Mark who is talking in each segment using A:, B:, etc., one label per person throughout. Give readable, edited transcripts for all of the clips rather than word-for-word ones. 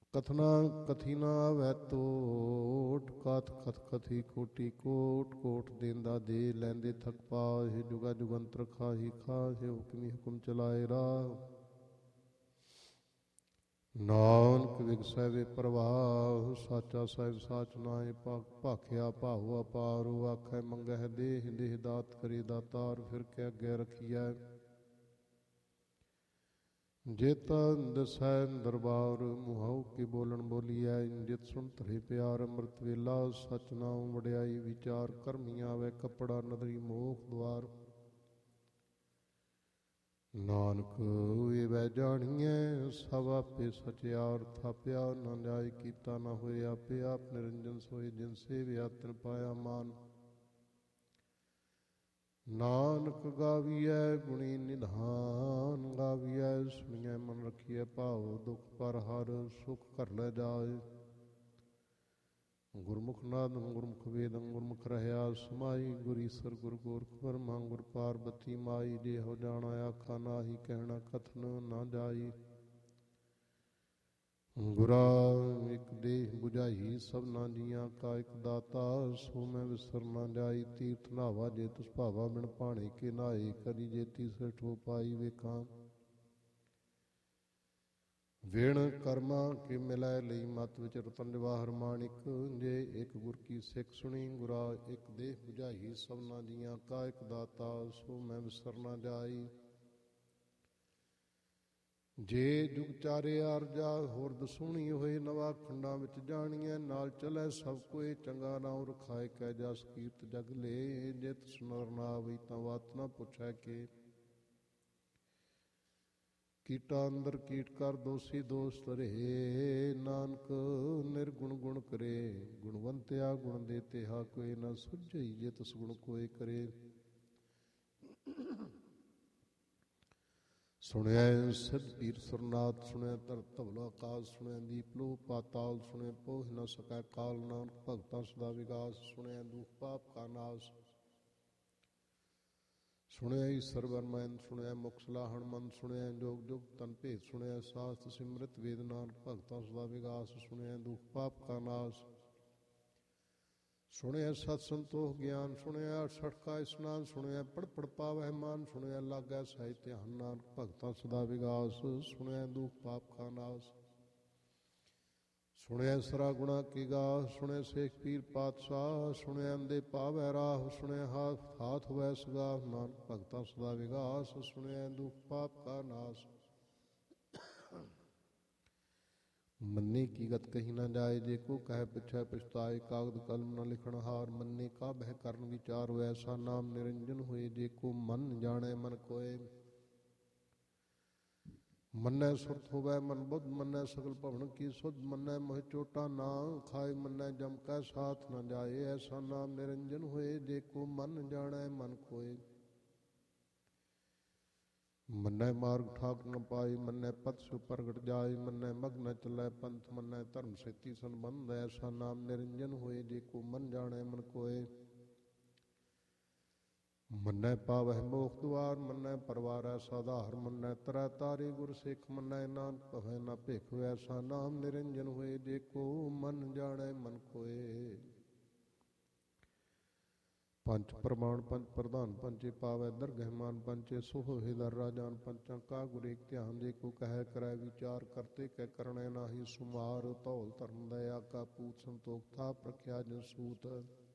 A: ਕਥਨਾ ਕਥੀ ਨਾ ਆਵੈ ਤੋਟ, ਕਥ ਕਥ ਕਥੀ ਕੋਟੀ ਕੋਟ। ਕੋਟ ਦੇਂਦਾ ਦੇ ਲੈਂਦੇ ਥਕ ਪਾਹੇ, ਜੁਗਾ ਜੁਗੰਤਰ ਖਾਹੀ ਖਾਹੇ। ਹੁਕਮੀ ਹੁਕਮ ਚਲਾਏ ਰਾਹ, ਨਾਨਕ ਵਿਗਸੈ ਵੇ ਪ੍ਰਵਾਹ। ਸਾਚਾ ਸਾਹਿਬ ਸਾਚ ਨਾਏ ਭਾਖਿਆ ਭਾਉ ਅਪਾਰ। ਆਖੈ ਮੰਗਹਿ ਦੇਹ, ਦੇਹ ਦਾਤ ਕਰੇ ਦਾਤਾਰ। ਫਿਰ ਕੇ ਅੱਗੇ ਰਖੀਐ ਜੇਤਾ ਦਸੈ ਦਰਬਾਰ। ਮੁਹਾਉ ਕੀ ਬੋਲਣ ਬੋਲੀਐ, ਜਿਤ ਸੁਣ ਧਰੇ ਪਿਆਰ। ਅੰਮ੍ਰਿਤ ਵੇਲਾ ਸਚ ਨਾਉ ਵਡਿਆਈ ਵਿਚਾਰ। ਕਰਮੀ ਆਵੈ ਕੱਪੜਾ ਨਦਰੀ ਮੋਖ ਦੁਆਰ। ਨਾਨਕ ਏਵੈ ਜਾਣੀਐ ਸਭ ਆਪੇ ਸਚਿਆਰ। ਥਾਪਿਆ ਨਾ ਜਾਇ ਕੀਤਾ ਨਾ ਹੋਏ ਆਪੇ। ਆਪ ਨਿਰੰਜਨ ਸੋਏ ਜਿਨ ਸੇਵਿਆ ਤਿਨ ਪਾਇਆ ਮਾਨ। ਨਾਨਕ ਗਾਵੀਐ ਗੁਣੀ ਨਿਧਾਨ, ਗਾਵੀਐ ਸੁਣੀਐ ਮਨ ਰਖੀਐ ਭਾਉ। ਦੁਖ ਪਰ ਹਰ ਸੁਖ ਘਰ ਲੈ ਜਾਏ। ਗੁਰਮੁਖ ਨਾਦੰ ਗੁਰਮੁਖ ਵੇਦੰ, ਗੁਰਮੁਖ ਰਹਿਆ ਸਮਾਈ। ਗੁਰ ਈਸਰ ਗੁਰ ਗੋਰਖ ਬਰਮਾ, ਗੁਰ ਪਾਰਬਤੀ ਮਾਈ। ਜਿਹੋ ਜਾਣਾ ਆਖਾ ਨਾਹੀ, ਕਹਿਣਾ ਕਥਨ ਨਾ ਜਾਈ। ਗੁਰਾ ਇਕ ਦੇਹ ਬੁਝਾਈ, ਸਭਨਾ ਜੀਆਂ ਕਾ ਇਕ ਦਾਤਾ। ਸੋ ਮੈਂ ਵਿਸਰ ਨਾ ਜਾਈ। ਤੀਰਥ ਨਾਵਾ ਜੇ ਤਿਸ ਭਾਵਾ, ਬਿਨ ਭਾਣੇ ਕੇ ਨਾਏ। ਕਰੀ ਜੇ ਤੀਸਰੇ ਠੋ ਪਾਈ ਵੇਖਾਂ। ਵਿਣ ਕਰਮਾ ਕੇ ਮਿਲੈ ਲਈ ਮਤ ਵਿੱਚ ਰਤਨ ਜਵਾਹਰ ਮਾਣਿਕ। ਜੇ ਇਕ ਗੁਰ ਕੀ ਸਿੱਖ ਸੁਣੀ, ਗੁਰਾ ਇਕ ਦੇਹ ਬੁਝਾਈ। ਸਭਨਾ ਜੀਆਂ ਕਾ ਇਕ ਦਾਤਾ, ਸੋ ਮੈਂ ਵਿਸਰ ਨਾ ਜਾਈ। ਜੇ ਜੁਗ ਚਾਰੇ ਆਰਜਾ, ਹੋਰ ਦਸੂਣੀ ਹੋਏ ਨਵਾ। ਖੰਡਾਂ ਵਿੱਚ ਜਾਣੀਐ ਨਾਲ ਚਲੈ ਸਭ ਕੋਏ। ਚੰਗਾ ਨਾਉ ਰਖਾਏ ਕੈ ਜਸ, ਕੀਰਤ ਜਗ ਲੇ। ਜਿਤ ਸੁਨਰ ਨਾ ਆਵਈ ਤਾਂ ਵਾਤ ਨਾ ਪੁੱਛੈ ਕੇ। ਕੀਟਾ ਅੰਦਰ ਕੀਟ ਕਰ ਦੋਸੀ ਦੋਸ ਧਰੇ। ਨਾਨਕ ਨਿਰਗੁਣ ਗੁਣ ਕਰੇ। ਗੁਣਵੰਤਿਆ ਗੁਣ ਦੇ ਤਿਹਾ, ਕੋਇ ਨਾ ਸੁਝਈ ਜੇ ਤਿਸ ਗੁਣ ਕੋਇ ਕਰੇ। ਸੁਣਿਐ ਸਿਧ ਪੀਰ ਸੁਰਨਾਥ, ਸੁਣਿਐ ਧਰਤ ਧਵਲ ਆਕਾਸ। ਸੁਣਿਐ ਦੀਪ ਲੋਹ ਪਾਤਾਲ, ਸੁਣਿਐ ਪੋਹ ਨ ਸਕੈ ਕਾਲ। ਨਾਨਕ ਭਗਤਾਂ ਸਦਾ ਵਿਗਾਸ, ਸੁਣਿਐ ਦੁਖ ਪਾਪ ਕਾ ਨਾਸ। ਸੁਣਿਐ ਈਸਰ ਬਰਮੈਨ, ਸੁਣਿਐ ਮੁਖ ਸਲਾਹਣ ਮਨ। ਸੁਣਿਐ ਜੋਗ ਜੁਗ ਤਨ ਭੇਦ, ਸੁਣਿਐ ਸਾਸਤ ਸਿਮਰਤ ਵੇਦ। ਨਾਨਕ ਭਗਤਾਂ ਸਦਾ ਵਿਗਾਸ, ਸੁਣਿਐ ਦੁਖ ਪਾਪ ਕਾ ਨਾਸ। ਸੁਣਿਐ ਸਤ ਸੰਤੋਖ ਗਿਆਨ, ਸੁਣਿਐ ਅਠਸਠ ਕਾ ਇਸਨਾਨ। ਸੁਣਿਐ ਪੜ ਪੜ ਪਾਵਹਿ ਮਾਨ, ਸੁਣਿਐ ਲਾਗੈ ਸਹਿਜ ਧਿਆਨ। ਨਾਨਕ ਭਗਤਾਂ ਸਦਾ ਵਿਗਾਸ, ਸੁਣਿਐ ਦੁਖ ਪਾਪ ਕਾ ਨਾਸ। ਸੁਣਿਐ ਸਰਾ ਗੁਣਾ ਕੀ ਗਾਹ, ਸੁਣਿਐ ਸੇਖ ਪੀਰ ਪਾਤਸ਼ਾਹ। ਸੁਣਿਐ ਅੰਦੇ ਪਾਵੈ ਰਾਹ, ਸੁਣਿਐ ਹਾਥ ਹੋਵੈ ਸਗਾਹ। ਨਾਨਕ ਭਗਤਾਂ ਸਦਾ ਵਿਗਾਸ, ਸੁਣਿਐ ਦੁਖ ਪਾਪ ਕਾ ਨਾਸ। ਮੰਨੇ ਕੀ ਗਤ ਕਹੀ ਨਾ ਜਾਏ, ਜੇ ਕੋ ਕਹਿ ਪਿਛੈ ਪਛਤਾਏ। ਕਾਗਦ ਕਲਮ ਨ ਲਿਖਣ ਹਾਰ, ਮੰਨੇ ਕਾ ਬਹਿ ਕਰਨ ਵਿਚਾਰ। ਐਸਾ ਨਾਮ ਨਿਰੰਜਨ ਹੋਏ, ਜੇ ਕੋ ਮਨ ਜਾਣੈ ਮਨ ਕੋਏ। ਮੰਨੈ ਸੁਰਤ ਹੋਵੈ ਮਨ ਬੁੱਧ, ਮੰਨੈ ਸਗਲ ਭਵਨ ਕੀ ਸੁਧ। ਮੰਨੈ ਮੋਹਿ ਚੋਟਾ ਨਾ ਖਾਏ, ਮੰਨੈ ਜਮ ਕੈ ਸਾਥ ਨ ਜਾਏ। ਐਸਾ ਨਾਮ ਨਿਰੰਜਨ ਹੋਏ, ਜੇ ਕੋ ਮਨ ਜਾਣੈ ਮਨ ਕੋਏ। ਮੰਨੈ ਮਾਰਗ ਠਾਕ ਨ ਪਾਏ, ਮੰਨੈ ਪਥ ਸਿ ਪ੍ਰਗਟ ਜਾਏ। ਮੰਨੈ ਮਗ ਨ ਚੱਲੈ ਪੰਥ, ਮੰਨੈ ਧਰਮ ਸੇਤੀ ਸੰਬੰਧ। ਐਸਾ ਨਾਮ ਨਿਰੰਜਨ ਹੋਏ, ਜੇ ਕੋ ਮਨ ਜਾਣੈ ਮਨ ਕੋਏ। ਮੰਨੈ ਪਾਵਹਿ ਮੋਖ ਦੁਆਰ, ਮੰਨੈ ਪਰਵਾਰੈ ਸਾਧਾਰ। ਮੰਨੈ ਤਰੈ ਤਾਰੇ ਗੁਰ ਸਿੱਖ, ਮੰਨੈ ਨਾਨਕ ਭਵੈ ਨਾ ਭਿਖ। ਐਸਾ ਨਾਮ ਨਿਰੰਜਨ ਹੋਏ, ਜੇ ਕੋ ਮਨ ਜਾਣੈ ਮਨ ਕੋਏ। ਪੰਚ ਪ੍ਰਮਾਣ ਪੰਚ ਪ੍ਰਧਾਨ, ਪੰਚੇ ਪਾਵੈ ਦਰਗਹਿ ਮਾਨ। ਪੰਚੇ ਸੋ ਹੋਏ ਦਰ ਰਾਜਾਨ, ਪੰਚਾਂ ਕਾ ਗੁਰ ਏਕ ਧਿਆਨ। ਜੇ ਕੋ ਕਹਿ ਕਰੈ ਵਿਚਾਰ, ਕਰਤੇ ਕੈ ਕਰਣੈ ਨਾਹੀ ਸੁਮਾਰ। ਧੌਲ ਧਰਮ ਦਇਆ ਕਾ ਪੂਤ, ਸੰਤੋਖ ਥਾਪ ਰਖਿਆ ਜਿਨ ਸੂਤ।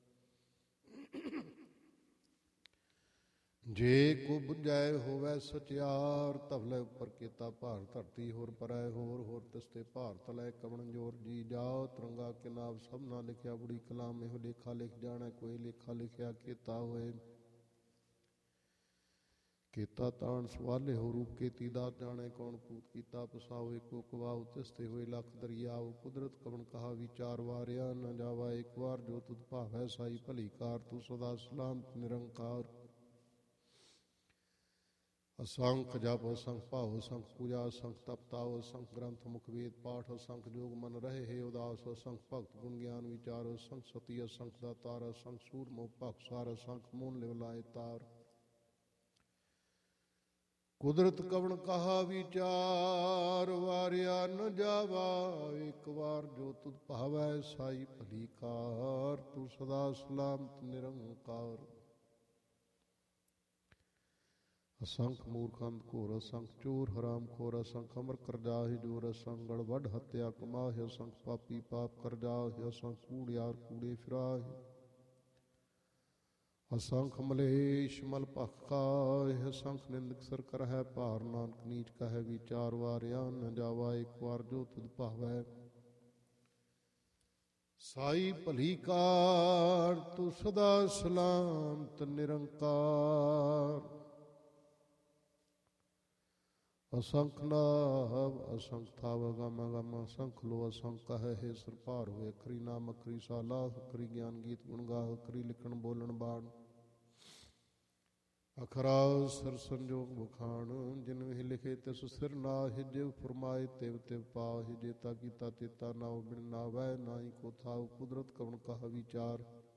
A: ਜੇ ਕੋ ਬੁਝੈ ਹੋਵੈ ਸਚਿਆਰ, ਧਵਲੇ ਉੱਪਰ ਕੀਤਾ ਭਾਰ। ਧਰਤੀ ਹੋਰ ਪਰੈ ਹੋਰ, ਹੋਰ ਤਿਸ ਤੇ ਭਾਰ ਤਲੈ ਕਵਣ ਜੋਰ। ਜੀ ਜਾਓ ਤਰੰਗਾ ਕੇ ਨਾਮ, ਸਭ ਨਾ ਲਿਖਿਆ ਬੁੜੀ ਕਲਾਮ। ਇਹੋ ਲੇਖਾ ਲਿਖ ਜਾਣੈ ਕੋਈ, ਲੇਖਾ ਲਿਖਿਆ ਕੀਤਾ ਹੋਏ। ਕੀਤਾ ਤਾਣ ਸਵਾਲੇ ਹੋ ਰੂਪ, ਕੀਤੀ ਦਾਤ ਜਾਣੈ ਕੌਣ ਕੂਤ। ਕੀਤਾ ਪਸਾਉ ਏਕੋ ਕਵਾਉ, ਤਿਸ ਤੇ ਹੋਏ ਲੱਖ ਦਰਿਆਉ। ਕੁਦਰਤ ਕਵਣ ਕਹਾ ਵਿਚਾਰ, ਵਾਰਿਆ ਨ ਜਾਵਾ ਏਕ ਵਾਰ। ਜੋ ਤੁਧ ਭਾਵੈ ਸਾਈ ਭਲੀ ਕਾਰ, ਤੂੰ ਸਦਾ ਸਲਾਮਤ ਨਿਰੰਕਾਰ। ਅਸੰਖ ਜਪ ਅਸੰਖ ਭਾਉ, ਅਸੰਖ ਪੂਜਾ ਅਸੰਖ ਤਪ ਤਾਉ। ਅਸੰਖ ਗ੍ਰੰਥ ਮੁਖ ਵੇਦ ਪਾਠ, ਅਸੰਖ ਜੋਗ ਮਨ ਰਹੇ ਹੈ ਉਦਾਸ। ਅਸੰਖ ਭਗਤ ਗੁਣ ਗਿਆਨ ਵਿਚਾਰ, ਅਸੰਖ ਸਤੀ ਅਸੰਖ ਦਾਤਾਰ। ਅਸੰਖ ਸੂਰ ਮੋਹ ਭਖਸਾਰ, ਅਸੰਖ ਮੂਨ ਲਿਵ ਲਾਏ ਤਾਰ। ਕੁਦਰਤ ਕਵਣ ਕਹਾ ਵਿਚਾਰ, ਵਾਰਿਆ ਨ ਜਾਵਾ ਇੱਕ ਵਾਰ, ਜੋ ਤੁਧ ਭਾਵੈ ਸਾਈ ਭਲੀ ਕਾਰ, ਤੂੰ ਸਦਾ ਸਲਾਮਤ ਨਿਰੰਕਾਰ। ਅਸੰਖ ਮੂਰਖ ਅੰਧ ਘੋਰ, ਅਸੰਖ ਚੋਰ ਹਰਾਮ ਖੋਰ, ਅਸੰਖ ਅਮਰ ਕਰਜਾਹਿ ਜੋਰ, ਅਸੰਖ ਗੜ ਵੱਡ ਹੱਤਿਆ ਕਮਾਹਿ, ਅਸੰਖ ਪਾਪੀ ਪਾਪ ਕਰਜਾਹਿ, ਅਸੰਖ ਕੂੜਿਆਰ ਕੂੜੇ ਫਿਰਾਹਿ, ਅਸੰਖ ਮਲੇਸ਼ ਮਲ ਭਖ ਖਾਹਿ, ਅਸੰਖ ਨਿੰਦਕ ਸਰ ਕਰਹਿ ਭਾਰ, ਨਾਨਕ ਨੀਚ ਕਹੈ ਵਿਚਾਰ, ਵਾਰਿਆ ਨ ਜਾਵਾ ਇੱਕ ਵਾਰ, ਜੋ ਤੁਧ ਭਾਵੈ ਸਾਈ ਭਲੀ ਕਾਰ, ਤੂੰ ਸਦਾ ਸਲਾਮਤ ਨਿਰੰਕਾਰ। ਅਸੰਖ ਨਾਭ ਅਸੰਖ ਥਾਵ ਅਗਮ ਅਗਮ, ਅਸੰਖ ਲੋ ਅਸੰਖ ਕਹੈ ਹੈ ਸਰ ਭਾਰ ਹੋਏ, ਅਖਰੀ ਨਾਮ ਅਖਰੀ ਸਾਲਾ, ਅਖਰੀ ਗਿਆਨ ਗੀਤ ਗੁਣ ਗਾਹ, ਅਖਰੀ ਲਿਖਣ ਬੋਲਣ ਬਾਣ, ਅਖਰਾ ਸਰ ਸੰਜੋਗ ਬਖਾਣ, ਜਿਨ ਵਿਹ ਲਿਖੇ ਤਿਸ ਸਿਰ ਨਾਹਿ, ਜਿਵ ਫਰਮਾਏ ਤਿਵ ਤਿਵ ਪਾਹਿ, ਜੇਤਾ ਕੀਤਾ ਤੇਤਾ ਨਾਉ ਬਿਨ ਨਾਵੈ, ਨਾਹੀ ਕੋ ਥਾਉ ਕੁਦਰਤ ਕਵਣ ਕਹਾ ਵਿਚਾਰ।